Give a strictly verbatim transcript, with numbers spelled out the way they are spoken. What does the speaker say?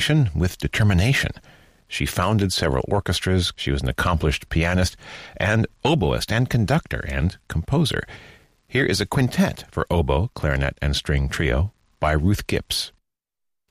dedication with determination. She founded several orchestras, she was an accomplished pianist, and oboist, and conductor, and composer. Here is a quintet for oboe, clarinet, and string trio by Ruth Gipps.